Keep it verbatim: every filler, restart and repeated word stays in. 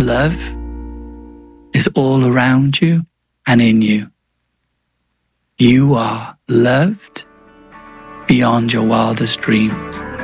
love is all around you and in you. You are loved beyond your wildest dreams.